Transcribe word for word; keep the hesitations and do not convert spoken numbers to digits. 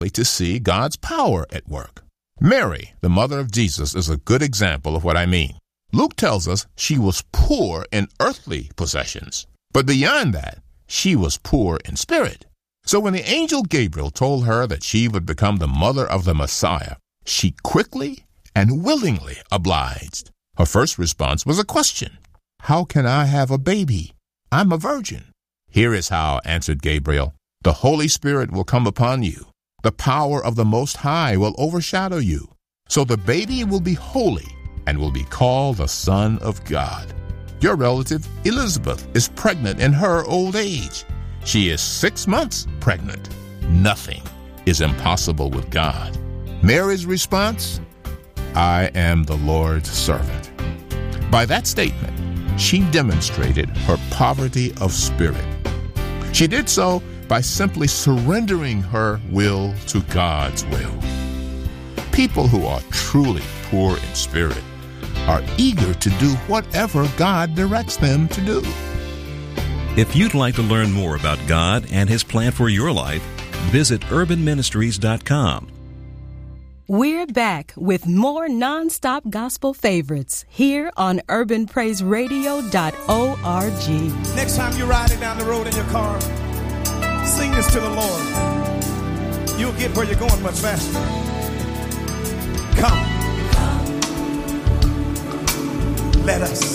to see God's power at work. Mary, the mother of Jesus, is a good example of what I mean. Luke tells us she was poor in earthly possessions, but beyond that, she was poor in spirit. So when the angel Gabriel told her that she would become the mother of the Messiah, she quickly and willingly obliged. Her first response was a question. How can I have a baby? I'm a virgin. Here is how, answered Gabriel. The Holy Spirit will come upon you. The power of the Most High will overshadow you. So the baby will be holy and will be called the Son of God. Your relative Elizabeth is pregnant in her old age. She is six months pregnant. Nothing is impossible with God. Mary's response? I am the Lord's servant. By that statement, she demonstrated her poverty of spirit. She did so by simply surrendering her will to God's will. People who are truly poor in spirit are eager to do whatever God directs them to do. If you'd like to learn more about God and His plan for your life, visit urban ministries dot com. We're back with more nonstop gospel favorites here on urban praise radio dot org. Next time you're riding down the road in your car, sing this to the Lord. You'll get where you're going much faster. Come. Let us.